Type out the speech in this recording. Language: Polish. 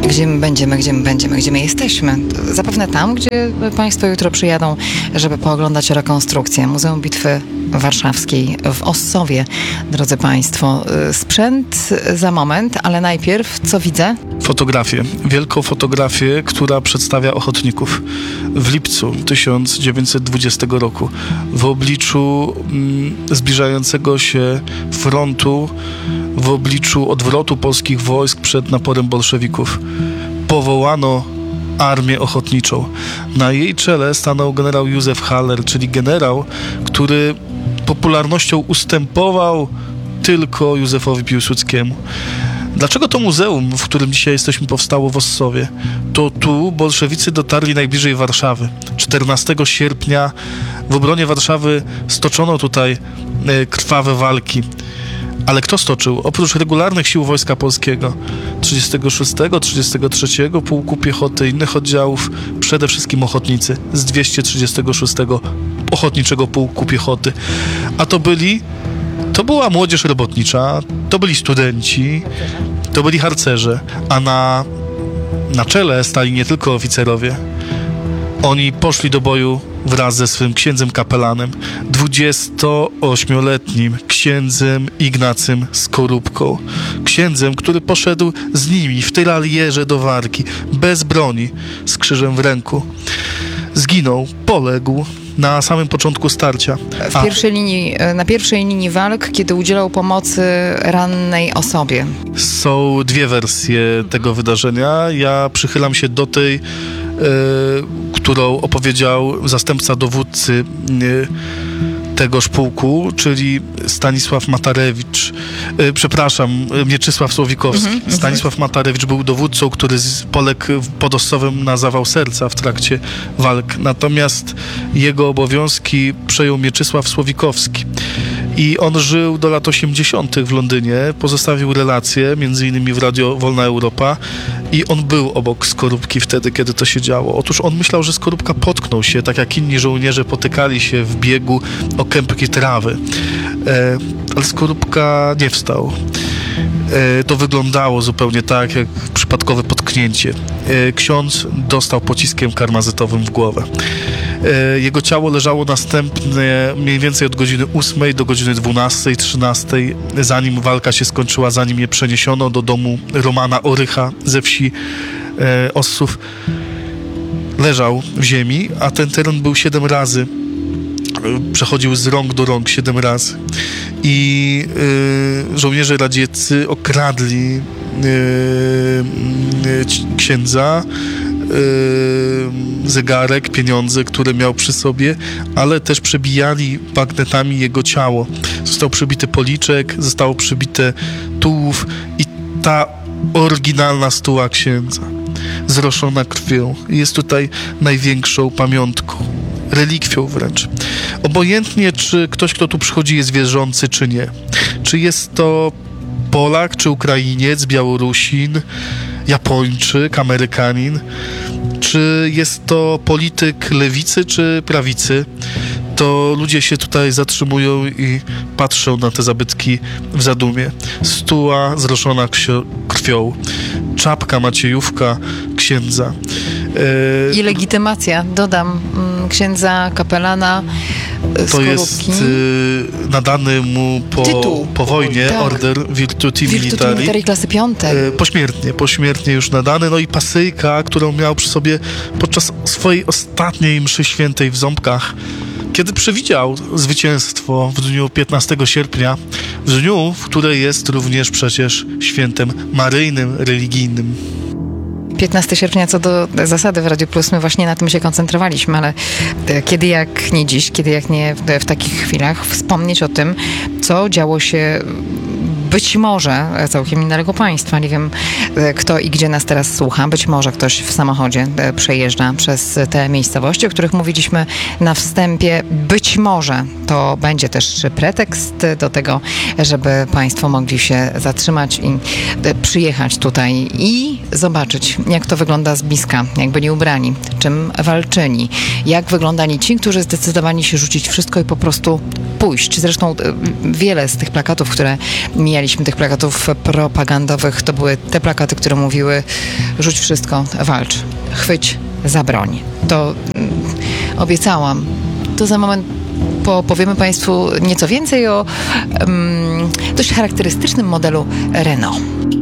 Gdzie my jesteśmy? Zapewne tam, gdzie Państwo jutro przyjadą, żeby pooglądać rekonstrukcję Muzeum Bitwy Warszawskiej w Ossowie. Drodzy Państwo, sprzęt za moment, ale najpierw co widzę? Fotografię, wielką fotografię, która przedstawia ochotników w lipcu 1920 roku w obliczu zbliżającego się frontu, w obliczu odwrotu polskich wojsk przed naporem bolszewików. Powołano armię ochotniczą. Na jej czele stanął generał Józef Haller, czyli generał, który popularnością ustępował tylko Józefowi Piłsudskiemu. Dlaczego to muzeum, w którym dzisiaj jesteśmy, powstało w Ossowie? To tu bolszewicy dotarli najbliżej Warszawy. 14 sierpnia w obronie Warszawy stoczono tutaj krwawe walki. Ale kto stoczył? Oprócz regularnych sił Wojska Polskiego 36, 33 Pułku Piechoty, innych oddziałów, przede wszystkim ochotnicy z 236 Ochotniczego Pułku Piechoty. A to była młodzież robotnicza, to byli studenci, to byli harcerze, a na czele stali nie tylko oficerowie. Oni poszli do boju wraz ze swym księdzem kapelanem, 28-letnim księdzem Ignacym Skorupką. Księdzem, który poszedł z nimi w tyralierze do walki, bez broni, z krzyżem w ręku. Zginął, poległ na samym początku starcia. Na pierwszej linii walk, kiedy udzielał pomocy rannej osobie. Są dwie wersje tego wydarzenia. Ja przychylam się do tej, którą opowiedział zastępca dowódcy tegoż pułku, czyli Mieczysław Słowikowski. Stanisław Matarewicz był dowódcą, który poległ pod Ossowem na zawał serca w trakcie walk. Natomiast jego obowiązki przejął Mieczysław Słowikowski. I on żył do lat 80. w Londynie, pozostawił relacje, między innymi w Radio Wolna Europa, i on był obok Skorupki wtedy, kiedy to się działo. Otóż on myślał, że Skorupka potknął się, tak jak inni żołnierze potykali się w biegu o kępki trawy. Ale Skorupka nie wstał. To wyglądało zupełnie tak, jak przypadkowe potknięcie. Ksiądz dostał pociskiem karmazytowym w głowę. Jego ciało leżało następnie mniej więcej od godziny 8 do godziny 12, 13, zanim walka się skończyła, zanim je przeniesiono do domu Romana Orycha ze wsi Ossów. Leżał w ziemi, a ten teren był 7 razy. Przechodził z rąk do rąk 7 razy. I żołnierze radzieccy okradli księdza, zegarek, pieniądze, które miał przy sobie, ale też przebijali bagnetami jego ciało. Został przybity policzek, zostało przybite tułów i ta oryginalna stuła księdza, zroszona krwią, jest tutaj największą pamiątką, relikwią wręcz. Obojętnie, czy ktoś, kto tu przychodzi, jest wierzący, czy nie. Czy jest to Polak, czy Ukrainiec, Białorusin, Japończyk, Amerykanin, czy jest to polityk lewicy, czy prawicy, to ludzie się tutaj zatrzymują i patrzą na te zabytki w zadumie. Stuła zroszona krwią, czapka maciejówka księdza. I legitymacja, dodam, księdza kapelana Skorupki. To jest nadany mu po wojnie tak. Order Virtuti Militari klasy 5. Pośmiertnie już nadany. No i pasyjka, którą miał przy sobie podczas swojej ostatniej mszy świętej w Ząbkach, kiedy przewidział zwycięstwo w dniu 15 sierpnia, w dniu, w której jest również przecież świętem maryjnym, religijnym. 15 sierpnia, co do zasady w Radiu Plus, my właśnie na tym się koncentrowaliśmy, ale kiedy jak nie dziś, kiedy jak nie w takich chwilach, wspomnieć o tym, co działo się być może całkiem innego państwa. Nie wiem, kto i gdzie nas teraz słucha. Być może ktoś w samochodzie przejeżdża przez te miejscowości, o których mówiliśmy na wstępie. Być może to będzie też pretekst do tego, żeby państwo mogli się zatrzymać i przyjechać tutaj i zobaczyć, jak to wygląda z bliska, jak byli ubrani, czym walczyli, jak wyglądali ci, którzy zdecydowali się rzucić wszystko i po prostu pójść. Zresztą wiele z tych plakatów, które mijają mieliśmy tych plakatów propagandowych. To były te plakaty, które mówiły: rzuć wszystko, walcz, chwyć za broń. To obiecałam. To za moment powiemy Państwu nieco więcej o dość charakterystycznym modelu Renault.